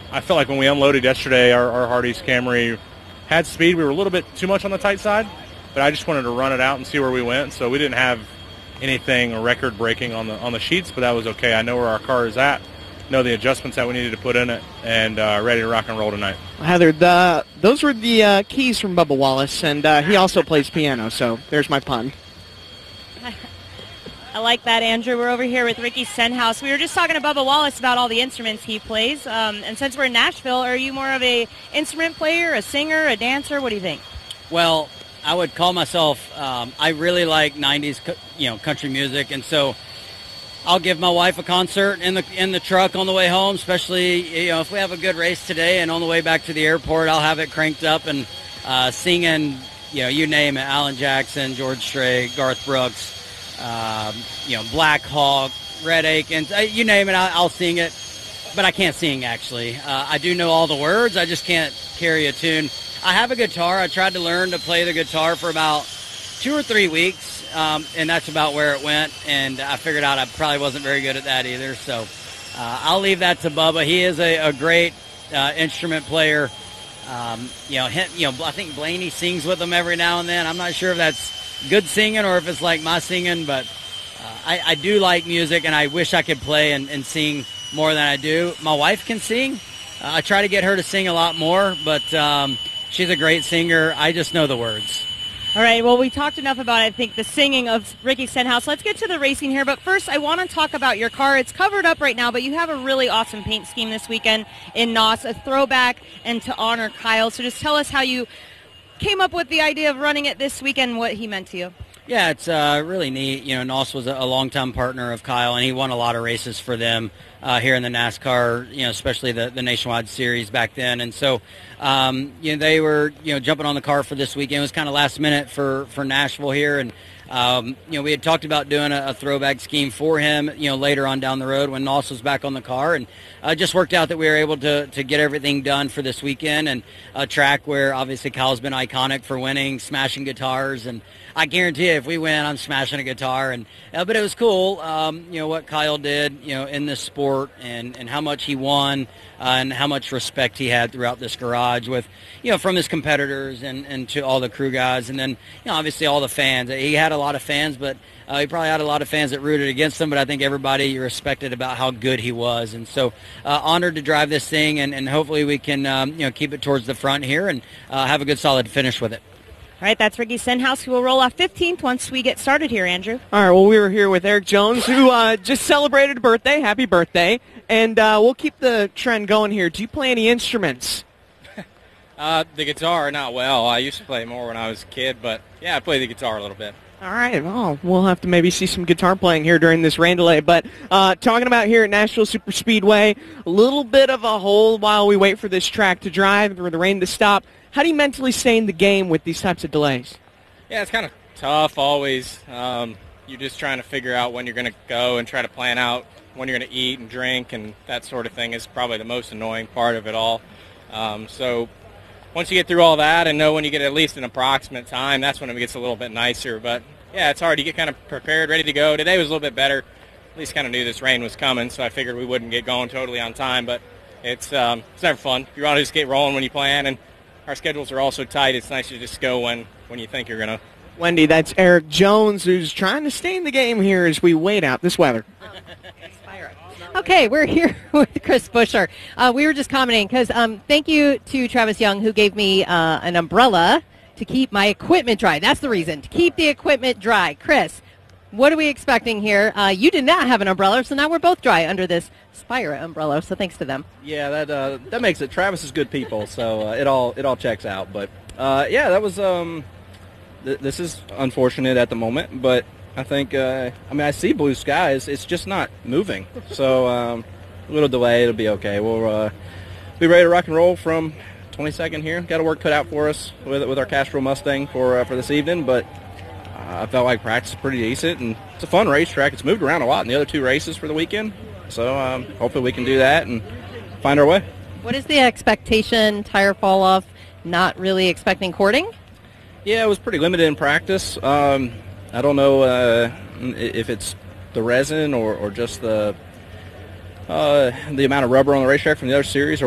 I felt like when we unloaded yesterday, our Hardee's Camry had speed. We were a little bit too much on the tight side, but I just wanted to run it out and see where we went. So we didn't have anything record-breaking on the sheets, but that was okay. I know where our car is at, know the adjustments that we needed to put in it, and ready to rock and roll tonight. Heather, those were the keys from Bubba Wallace, and he also plays piano, so there's my pun. I like that, Andrew. We're over here with Ricky Stenhouse. We were just talking to Bubba Wallace about all the instruments he plays. And since we're in Nashville, are you more of a instrument player, a singer, a dancer? What do you think? Well, I would call myself, I really like 90s, country music. And so I'll give my wife a concert in the truck on the way home, especially, if we have a good race today and on the way back to the airport, I'll have it cranked up and singing, you name it, Alan Jackson, George Strait, Garth Brooks, Black Hawk, Red Akins, you name it, I'll sing it, but I can't sing, actually. I do know all the words, I just can't carry a tune. I have a guitar. I tried to learn to play the guitar for about 2 or 3 weeks, and that's about where it went, and I figured out I probably wasn't very good at that either, so I'll leave that to Bubba. He is a great instrument player. I think Blaney sings with him every now and then. I'm not sure if that's good singing or if it's like my singing, but I do like music, and I wish I could play and sing more than I do. My wife can sing. I try to get her to sing a lot more, but she's a great singer. I just know the words. All right, well, we talked enough about, I think, the singing of Ricky Stenhouse. Let's get to the racing here, but first I want to talk about your car. It's covered up right now, but you have a really awesome paint scheme this weekend in NOS, a throwback and to honor Kyle. So just tell us how you came up with the idea of running it this weekend, what he meant to you. Yeah, it's really neat. NOS was a longtime partner of Kyle, and he won a lot of races for them here in the NASCAR, especially the Nationwide Series back then. And so, they were, jumping on the car for this weekend. It was kind of last minute for Nashville here. And, we had talked about doing a throwback scheme for him, later on down the road when NOS was back on the car. And it just worked out that we were able to get everything done for this weekend, and a track where obviously Kyle's been iconic for winning, smashing guitars. And I guarantee you, if we win, I'm smashing a guitar. And but it was cool, what Kyle did, in this sport, and how much he won, and how much respect he had throughout this garage with, from his competitors and to all the crew guys, and then, obviously all the fans. He had a lot of fans, but he probably had a lot of fans that rooted against him. But I think everybody respected about how good he was, and so honored to drive this thing, and hopefully we can, keep it towards the front here and have a good solid finish with it. All right, that's Ricky Stenhouse, who will roll off 15th once we get started here, Andrew. All right, well, we were here with Eric Jones, who just celebrated a birthday. Happy birthday. And we'll keep the trend going here. Do you play any instruments? The guitar, not well. I used to play more when I was a kid, but, yeah, I play the guitar a little bit. All right, well, we'll have to maybe see some guitar playing here during this rain delay. But talking about here at Nashville Super Speedway, a little bit of a hold while we wait for this track to dry, for the rain to stop. How do you mentally stay in the game with these types of delays? Yeah, it's kind of tough always. You're just trying to figure out when you're going to go and try to plan out when you're going to eat and drink, and that sort of thing is probably the most annoying part of it all. So once you get through all that and know when you get at least an approximate time, that's when it gets a little bit nicer. But, yeah, it's hard. You get kind of prepared, ready to go. Today was a little bit better. At least kind of knew this rain was coming, so I figured we wouldn't get going totally on time. But it's never fun. You want to just get rolling when you plan, and our schedules are all so tight, it's nice to just go when you think you're going to. Wendy, that's Eric Jones, who's trying to stay in the game here as we wait out this weather. Okay, we're here with Chris Buescher. We were just commenting because thank you to Travis Young, who gave me an umbrella to keep my equipment dry. That's the reason, to keep the equipment dry. Chris, what are we expecting here? You did not have an umbrella, so now we're both dry under this Spira umbrella, so thanks to them. Yeah, that makes it. Travis is good people, so it all checks out. But yeah, that was this is unfortunate at the moment, but I think I see blue skies. It's just not moving, so a little delay, it'll be okay. We'll be ready to rock and roll from 22nd here. Got a work cut out for us with our Castrol Mustang for this evening, but I felt like practice is pretty decent, and it's a fun racetrack. It's moved around a lot in the other 2 races for the weekend. So hopefully we can do that and find our way. What is the expectation? Tire fall off, not really expecting cording? Yeah, it was pretty limited in practice. I don't know if it's the resin or just the amount of rubber on the racetrack from the other series, or